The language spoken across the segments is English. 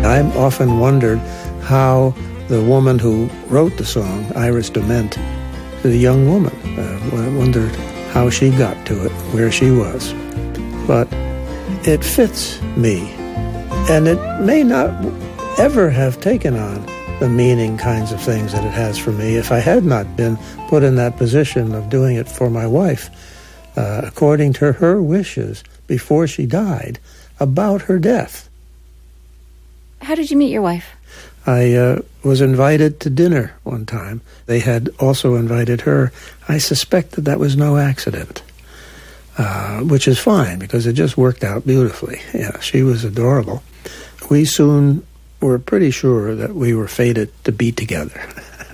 I've often wondered how the woman who wrote the song, Iris DeMent, the young woman, wondered how she got to it, where she was. But it fits me, and it may not ever have taken on the meaning kinds of things that it has for me if I had not been put in that position of doing it for my wife, according to her wishes before she died, about her death. How did you meet your wife? I was invited to dinner one time. They had also invited her. I suspect that was no accident, which is fine because it just worked out beautifully. Yeah, she was adorable. We soon were pretty sure that we were fated to be together.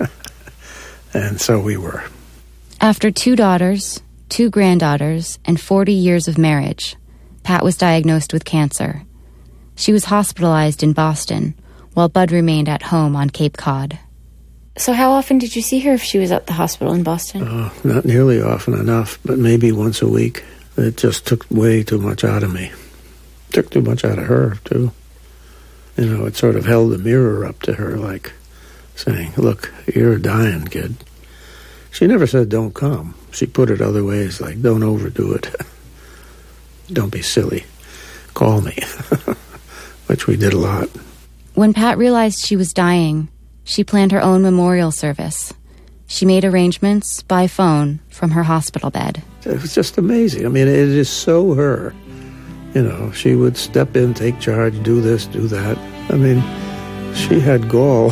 And so we were. After 2 daughters, 2 granddaughters, and 40 years of marriage, Pat was diagnosed with cancer. She was hospitalized in Boston, while Bud remained at home on Cape Cod. So how often did you see her if she was at the hospital in Boston? Not nearly often enough, but maybe once a week. It just took way too much out of me. Took too much out of her, too. You know, it sort of held the mirror up to her, like saying, look, you're dying, kid. She never said, don't come. She put it other ways, like, don't overdo it. Don't be silly. Call me. Which we did a lot. When Pat realized she was dying, she planned her own memorial service. She made arrangements by phone from her hospital bed. It was just amazing. I mean, it is so her. You know, she would step in, take charge, do this, do that. I mean, she had gall.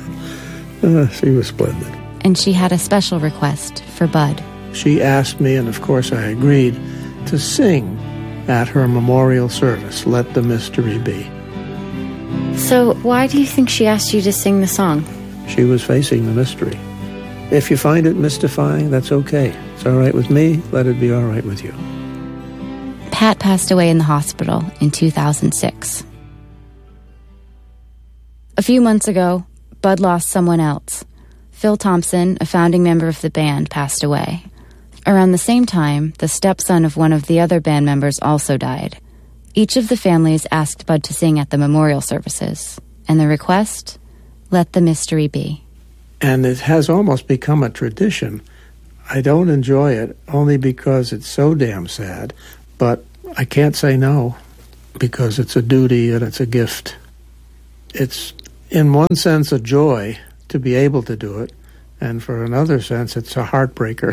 She was splendid. And she had a special request for Bud. She asked me, and of course I agreed, to sing at her memorial service, Let the Mystery Be. So why do you think she asked you to sing the song? She was facing the mystery. If you find it mystifying, that's okay. It's all right with me. Let it be all right with you. Pat passed away in the hospital in 2006. A few months ago, Bud lost someone else. Phil Thompson, a founding member of the band, passed away. Around the same time, the stepson of one of the other band members also died. Each of the families asked Bud to sing at the memorial services, and the request, Let the Mystery Be. And it has almost become a tradition. I don't enjoy it only because it's so damn sad, but I can't say no because it's a duty and it's a gift. It's, in one sense, a joy to be able to do it, and for another sense, it's a heartbreaker.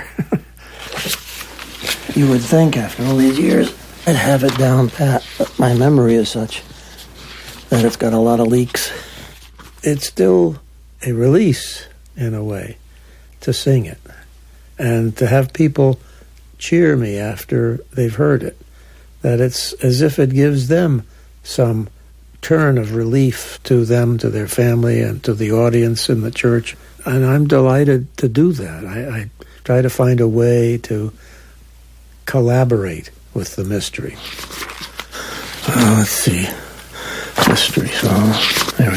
You would think after all these years I'd have it down pat, but my memory is such that it's got a lot of leaks. It's still a release, in a way, to sing it, and to have people cheer me after they've heard it, that it's as if it gives them some turn of relief to them, to their family, and to the audience in the church. And I'm delighted to do that. I try to find a way to collaborate with the mystery. Let's see. Mystery song. There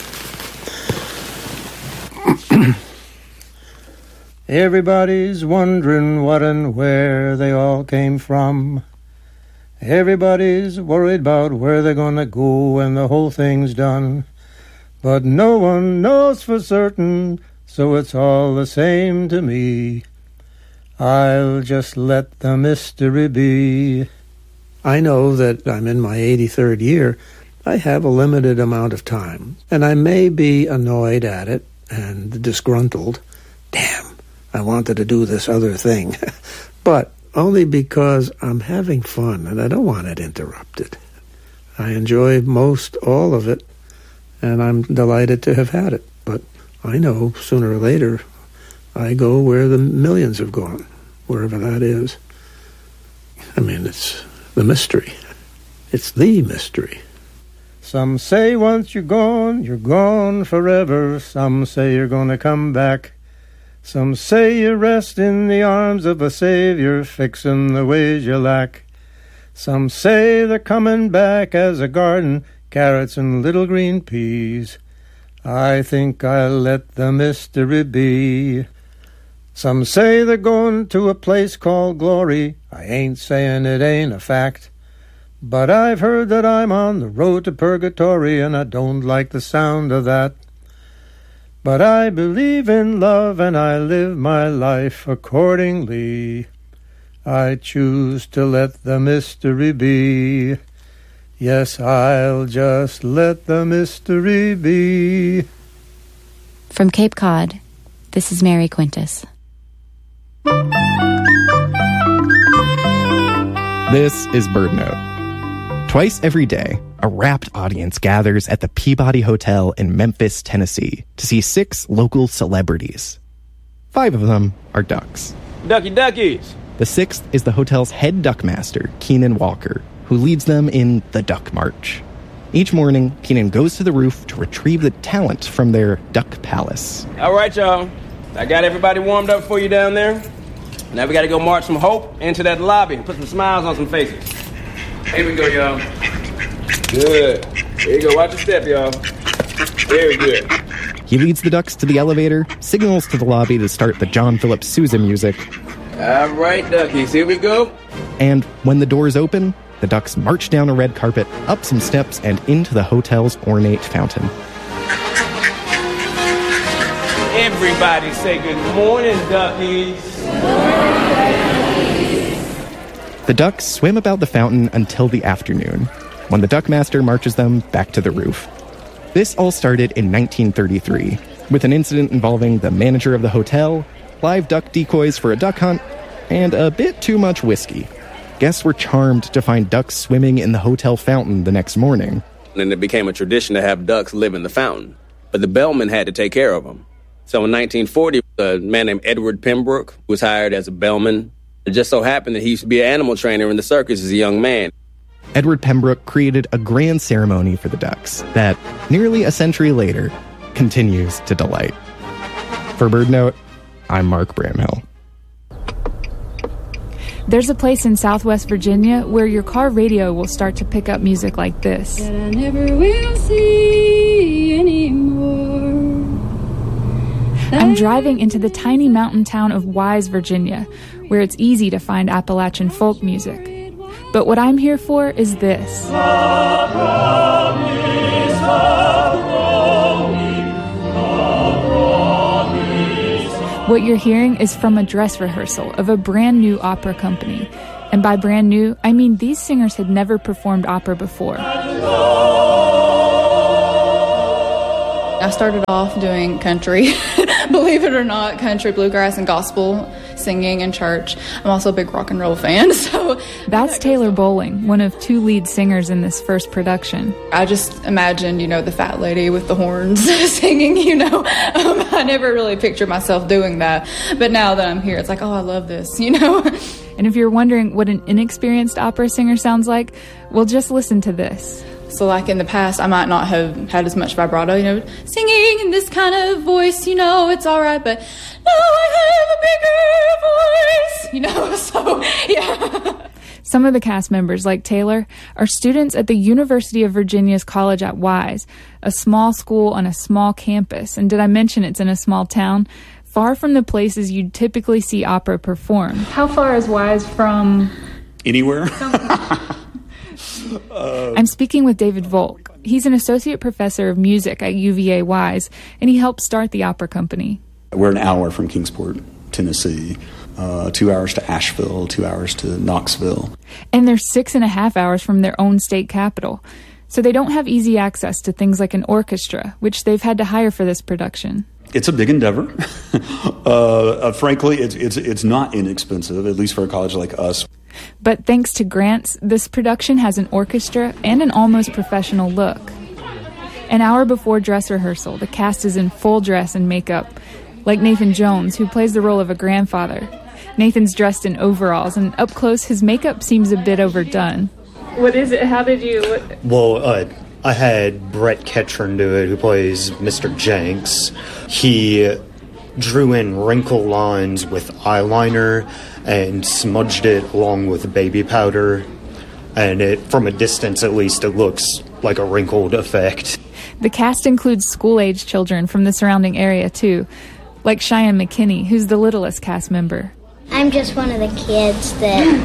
we are. Everybody's wondering what and where they all came from. Everybody's worried about where they're gonna go when the whole thing's done. But no one knows for certain, so it's all the same to me. I'll just let the mystery be. I know that I'm in my 83rd year. I have a limited amount of time, and I may be annoyed at it and disgruntled. Damn, I wanted to do this other thing. But only because I'm having fun, and I don't want it interrupted. I enjoy most all of it, and I'm delighted to have had it. But I know sooner or later I go where the millions have gone, wherever that is. I mean, it's the mystery. It's the mystery. Some say once you're gone forever. Some say you're going to come back. Some say you rest in the arms of a Savior, fixing the ways you lack. Some say they're coming back as a garden, carrots and little green peas. I think I'll let the mystery be. Some say they're going to a place called glory. I ain't saying it ain't a fact. But I've heard that I'm on the road to purgatory, and I don't like the sound of that. But I believe in love, and I live my life accordingly. I choose to let the mystery be. Yes, I'll just let the mystery be. From Cape Cod, this is Mary Quintus. This is BirdNote. Twice every day, a rapt audience gathers at the Peabody Hotel in Memphis, Tennessee, to see 6 local celebrities. 5 of them are ducks. Ducky duckies! The 6th is the hotel's head duckmaster, Keenan Walker, who leads them in the Duck March. Each morning, Keenan goes to the roof to retrieve the talent from their duck palace. All right, y'all. I got everybody warmed up for you down there. Now we got to go march some hope into that lobby and put some smiles on some faces. Here we go, y'all. Good. Here you go. Watch your step, y'all. Very good. He leads the ducks to the elevator, signals to the lobby to start the John Philip Sousa music. All right, duckies. Here we go. And when the doors open, the ducks march down a red carpet, up some steps, and into the hotel's ornate fountain. Everybody say good morning, duckies. The ducks swim about the fountain until the afternoon, when the duckmaster marches them back to the roof. This all started in 1933, with an incident involving the manager of the hotel, live duck decoys for a duck hunt, and a bit too much whiskey. Guests were charmed to find ducks swimming in the hotel fountain the next morning. And it became a tradition to have ducks live in the fountain. But the bellman had to take care of them. So in 1940, a man named Edward Pembroke was hired as a bellman. It just so happened that he used to be an animal trainer in the circus as a young man. Edward Pembroke created a grand ceremony for the ducks that, nearly a century later, continues to delight. For BirdNote, I'm Mark Bramhill. There's a place in Southwest Virginia where your car radio will start to pick up music like this. That I never will see anymore. I'm driving into the tiny mountain town of Wise, Virginia, where it's easy to find Appalachian folk music. But what I'm here for is this. What you're hearing is from a dress rehearsal of a brand new opera company. And by brand new, I mean these singers had never performed opera before. I started off doing country, believe it or not, country, bluegrass, and gospel singing in church. I'm also a big rock and roll fan, so... That's Taylor Bowling, one of 2 lead singers in this first production. I just imagined, the fat lady with the horns singing, I never really pictured myself doing that. But now that I'm here, it's like, oh, I love this, And if you're wondering what an inexperienced opera singer sounds like, well, just listen to this. So like in the past, I might not have had as much vibrato, singing in this kind of voice, it's all right, but now I have a bigger voice, so yeah. Some of the cast members, like Taylor, are students at the University of Virginia's College at Wise, a small school on a small campus. And did I mention it's in a small town? Far from the places you'd typically see opera perform. How far is Wise from... Anywhere? I'm speaking with David Volk. He's an associate professor of music at UVA Wise, and he helped start the opera company. We're an hour from Kingsport, Tennessee, 2 hours to Asheville, 2 hours to Knoxville. And they're 6.5 hours from their own state capital. So they don't have easy access to things like an orchestra, which they've had to hire for this production. It's a big endeavor. Frankly, it's not inexpensive, at least for a college like us. But thanks to grants, this production has an orchestra and an almost professional look. An hour before dress rehearsal, the cast is in full dress and makeup, like Nathan Jones, who plays the role of a grandfather. Nathan's dressed in overalls, and up close, his makeup seems a bit overdone. What is it? How did you... Well, I had Brett Ketchern do it, who plays Mr. Jenks. He drew in wrinkle lines with eyeliner and smudged it along with baby powder. And from a distance, at least, it looks like a wrinkled effect. The cast includes school-age children from the surrounding area, too, like Cheyenne McKinney, who's the littlest cast member. I'm just one of the kids that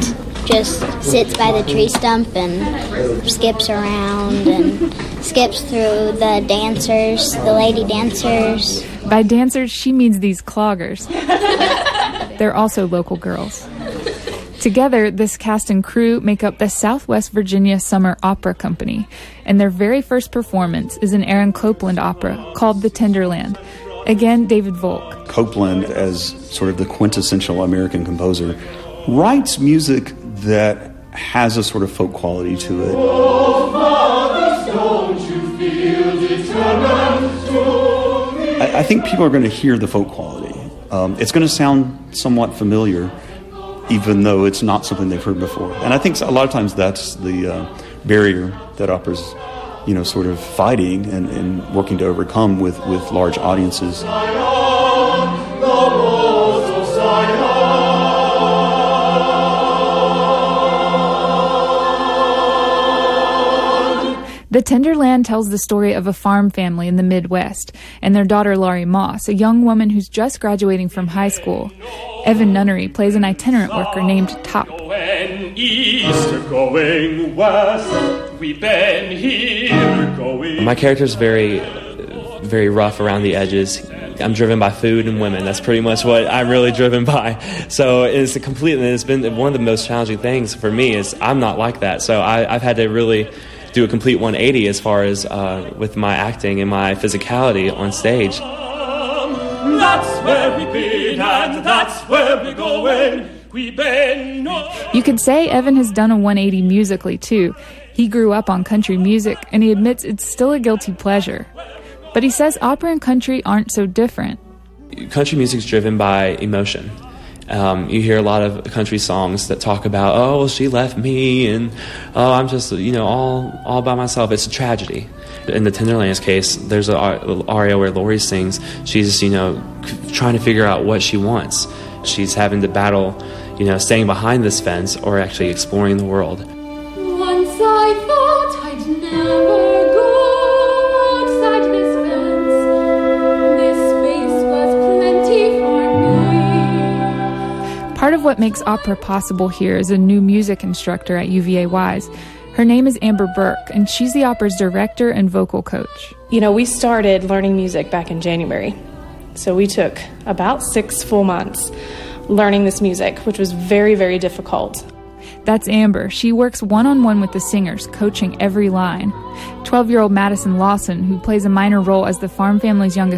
just sits by the tree stump and skips around and skips through the dancers, the lady dancers. By dancers, she means these cloggers. They're also local girls. Together, this cast and crew make up the Southwest Virginia Summer Opera Company, and their very first performance is an Aaron Copland opera called The Tenderland. Again, David Volk. Copland, as sort of the quintessential American composer, writes music that has a sort of folk quality to it. Oh, fathers, don't you feel determined to I think people are going to hear the folk quality. It's going to sound somewhat familiar, even though it's not something they've heard before. And I think a lot of times that's the barrier that opera's, sort of fighting and working to overcome with large audiences. The Tenderland tells the story of a farm family in the Midwest and their daughter Laurie Moss, a young woman who's just graduating from high school. Evan Nunnery plays an itinerant worker named Top. Going east, going west, we've been here, going... My character's very, very rough around the edges. I'm driven by food and women. That's pretty much what I'm really driven by. So it's been one of the most challenging things for me is I'm not like that. So I've had to really do a complete 180 as far as with my acting and my physicality on stage. That's where we've been and that's where we're going. We've been... You could say Evan has done a 180 musically, too. He grew up on country music, and he admits it's still a guilty pleasure. But he says opera and country aren't so different. Country music's driven by emotion. You hear a lot of country songs that talk about, oh, well, she left me, and oh, I'm just, all by myself. It's a tragedy. In the Tenderland's case, there's an aria where Laurie sings. She's, trying to figure out what she wants. She's having to battle, staying behind this fence or actually exploring the world. Once I thought I'd never go outside this fence. This space was plenty for me. Part of what makes opera possible here is a new music instructor at UVA-Wise. Her name is Amber Burke, and she's the opera's director and vocal coach. We started learning music back in January. So we took about 6 full months learning this music, which was very, very difficult. That's Amber. She works one-on-one with the singers, coaching every line. 12-year-old Madison Lawson, who plays a minor role as the farm family's youngest